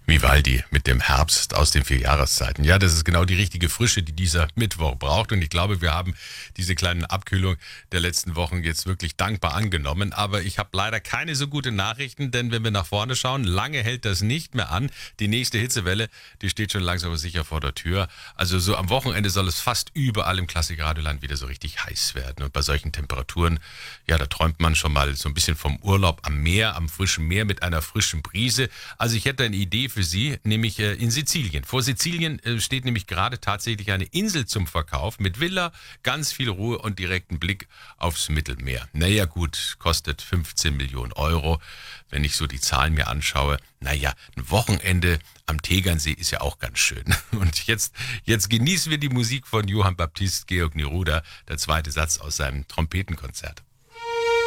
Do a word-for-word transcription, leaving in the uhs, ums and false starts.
Vivaldi mit dem Herbst aus den vier Jahreszeiten. Ja, das ist genau die richtige Frische, die dieser Mittwoch braucht. Und ich glaube, wir haben diese kleine Abkühlung der letzten Wochen jetzt wirklich dankbar angenommen. Aber ich habe leider keine so gute Nachrichten, denn wenn wir nach vorne schauen, lange hält das nicht mehr an. Die nächste Hitzewelle, die steht schon langsam aber sicher vor der Tür. Also so am Wochenende soll es fast überall im Klassikradioland wieder so richtig heiß werden. Und bei solchen Temperaturen, ja, da träumt man schon mal so ein bisschen vom Urlaub am Meer, am frischen Meer mit einer frischen Brise. Also ich hätte eine Idee für Sie, nämlich äh, in Sizilien. Vor Sizilien äh, steht nämlich gerade tatsächlich eine Insel zum Verkauf mit Villa, ganz viel Ruhe und direkten Blick aufs Mittelmeer. Naja gut, kostet fünfzehn Millionen Euro. Wenn ich so die Zahlen mir anschaue, naja, ein Wochenende am Tegernsee ist ja auch ganz schön. Und jetzt, jetzt genießen wir die Musik von Johann Baptist Georg Neruda, der zweite Satz aus seinem Trompetenkonzert.